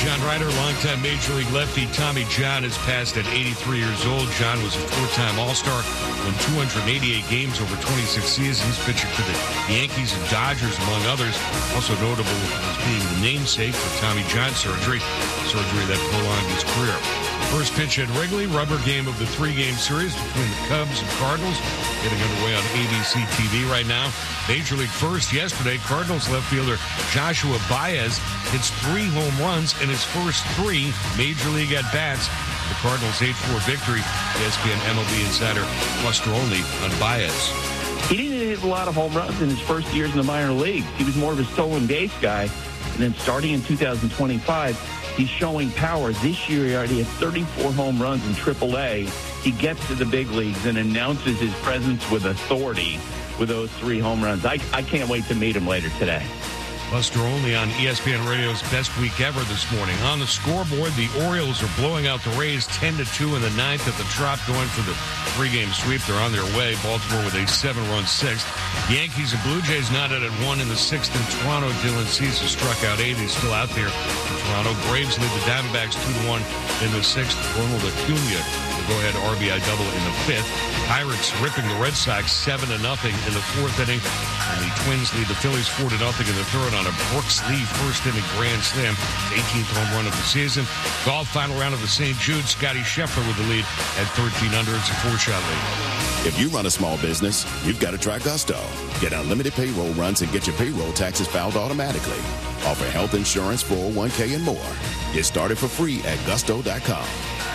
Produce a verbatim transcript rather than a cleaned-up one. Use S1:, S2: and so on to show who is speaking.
S1: John Ryder, longtime Major League lefty Tommy John has passed at eighty-three years old. John was a four-time All-Star, won two hundred eighty-eight games over twenty-six seasons, pitching for the Yankees and Dodgers, among others. Also notable as being the namesake for Tommy John surgery, surgery that prolonged his career. First pitch at Wrigley, rubber game of the three-game series between the Cubs and Cardinals, getting underway on A B C T V right now. Major League first yesterday, Cardinals left fielder Joshua Baez hits three home runs in his first three Major League at-bats. The Cardinals' eight four victory. E S P N M L B insider Buster Olney on Baez.
S2: He didn't hit a lot of home runs in his first years in the minor leagues. He was more of a stolen base guy. And then starting in two thousand twenty-five, he's showing power. This year, he already had thirty-four home runs in triple A. He gets to the big leagues and announces his presence with authority with those three home runs. I, I can't wait to meet him later today.
S1: Buster Olney on E S P N Radio's Best Week Ever this morning. On the scoreboard, the Orioles are blowing out the Rays ten to two in the ninth at the Trop, going for the three-game sweep. They're on their way. Baltimore with a seven-run sixth. Yankees and Blue Jays knotted at one in the sixth in Toronto. Dylan Cease has struck out eight. He's still out there in Toronto. Braves lead the Diamondbacks two to one in the sixth. Ronald Acuna, the go-ahead R B I double in the fifth. Pirates ripping the Red Sox seven to nothing in the fourth inning. And the Twins lead the Phillies four to nothing in the third on a Brooks Lee first inning grand slam, eighteenth home run of the season. Golf final round of the Saint Jude. Scotty Scheffler with the lead at thirteen under. It's a four-shot lead.
S3: If you run a small business, you've got to try Gusto. Get unlimited payroll runs and get your payroll taxes filed automatically. Offer health insurance, four oh one k, and more. Get started for free at gusto dot com.